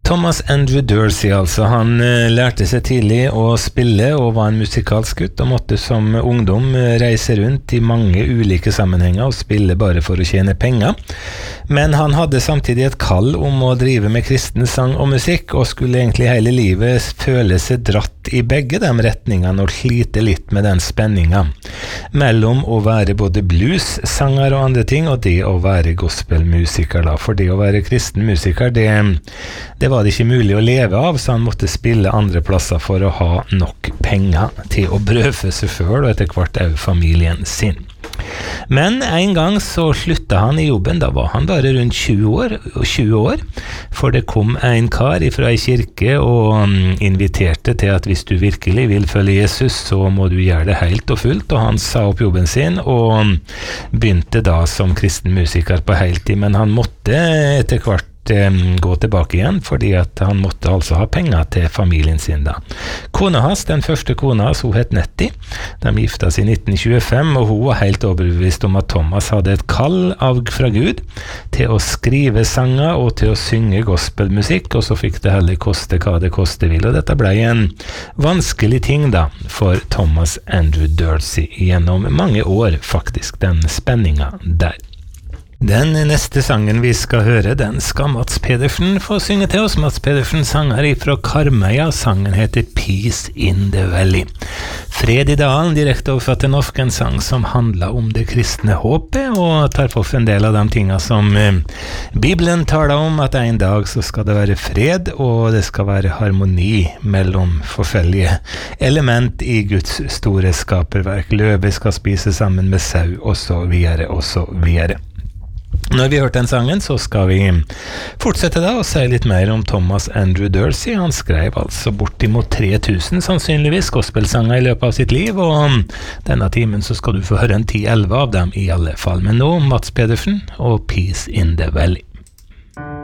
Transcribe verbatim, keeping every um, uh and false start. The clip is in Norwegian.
Thomas Andrew Dorsey, altså. Han eh, lærte seg tidlig å spille og var en musikalsk gutt, og måtte som ungdom reise rundt i mange ulike sammenhenger og spille bare for å tjene penger. Men han hadde samtidig et kall om å drive med kristen sang og musikk, og skulle egentlig hele livet føle seg dratt i begge de retningene og slite litt med den spenningen mellom å være både blues-sanger og andre ting, og det å være gospelmusiker da. For det å være kristen musiker, det, det var det ikke mulig å leve av, så han måtte spille andre plasser for å ha nok penger til å brødfø seg selv og etter hvert også familien sin. Men en gang så sluttet han i jobben, da var han bare rundt tjue år, tjue år, for det kom en kar fra en kirke og um, inviterte til at hvis du virkelig vil følge Jesus, så må du gjøre det helt og fullt, og han sa opp jobben sin og um, begynte da som kristen musiker på heltid, men han måtte etter hvert gå tilbake igjen, fordi at han måtte altså ha penger til familien sin da. Kona hans, den første kona hans, hun het Nettie. De gifta seg i nitten tjuefem, og hun var helt overbevist om at Thomas hadde et kall av fra Gud til å skrive sanger og til å synge gospelmusikk, og så fikk det heller koste hva det koste vil, og dette ble en vanskelig ting da for Thomas Andrew Dorsey gjennom mange år faktisk, den spenningen der. Den neste sangen vi skal høre, den skal Mats Pedersen få synge til oss. Mats Pedersen sanger ifra Karmøya. Sangen heter Peace in the Valley. Fred i dalen, direkte overført til norsk, en sang som handler om det kristne håpet, og tar for en del av de tingene som eh, Bibelen taler om, at en dag så skal det være fred, og det skal være harmoni mellom forskjellige element i Guds store skaperverk. Løve skal spise sammen med sau, og så videre, og så videre. Når vi har hørt den sangen, så skal vi fortsette da og si litt mer om Thomas Andrew Dorsey. Han skrev altså bortimot tre tusen sannsynligvis gospelsanger i løpet av sitt liv, og denne timen så skal du få høre en ti elleve av dem i alle fall. Men nå Mats Pedersen og Peace in the Valley.